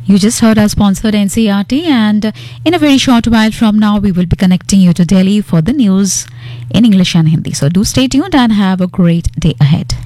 You just heard our sponsored NCRT, and in a very short while from now, we will be connecting you to Delhi for the news in English and Hindi. So do stay tuned and have a great day ahead.